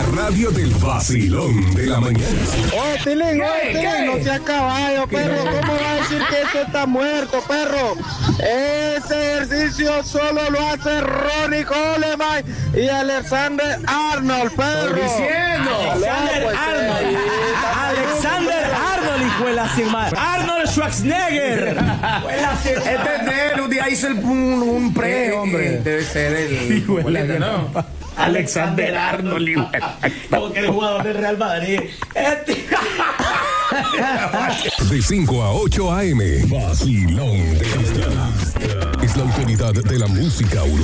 radio del vacilón de la mañana. Tilín, no sea caballo, perro. ¿Cómo va a decir que esto está muerto, perro? Ese ejercicio solo lo hace Ronnie Coleman y Alexander Arnold, perro. Alexander Arnold, hijo de la sin madre. Arnold Schwarzenegger. Este es de él, un día hizo un pre, hombre. Debe ser el Hijo de la ¿no? Alexander Arnold, igual. Como que el jugador del Real Madrid. De 5 a 8 a.m. Vacilón de la mañana. Es la autoridad de la música urbana.